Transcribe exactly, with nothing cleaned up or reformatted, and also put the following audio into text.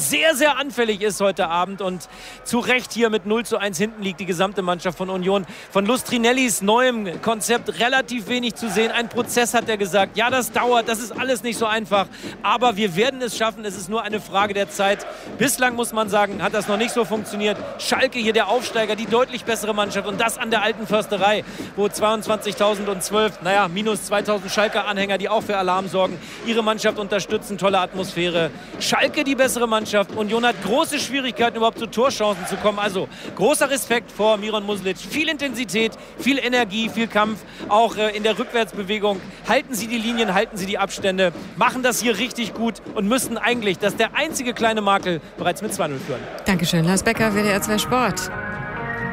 sehr, sehr anfällig ist heute Abend und zu Recht hier mit null zu eins hinten liegt die gesamte Mannschaft von Union. Von Lustrinellis neuem Konzept relativ wenig zu sehen. Ein Prozess hat er gesagt. Ja, das dauert, das ist alles nicht so einfach. Aber wir werden es schaffen. Es ist nur eine Frage der Zeit. Bislang muss man sagen, hat das noch nicht so funktioniert. Schalke hier der Aufsteiger, die deutlich bessere Mannschaft und das an der alten Försterei, wo zweiundzwanzigtausendzwölf, naja, minus zweitausend Schalke-Anhänger, die auch für Alarm sorgen, ihre Mannschaft unterstützen, tolle Atmosphäre. Schalke die bessere Mannschaft. Union hat große Schwierigkeiten, überhaupt zu Torchancen zu kommen. Also großer Respekt vor Miron Muslic. Viel Intensität, viel Energie, viel Kampf, auch äh, in der Rückwärtsbewegung. Halten Sie die Linien, halten Sie die Abstände, machen das hier richtig gut und müssten eigentlich, das ist der einzige kleine Makel, bereits mit zwei null führen. Dankeschön, Lars Becker, W D R zwei Sport.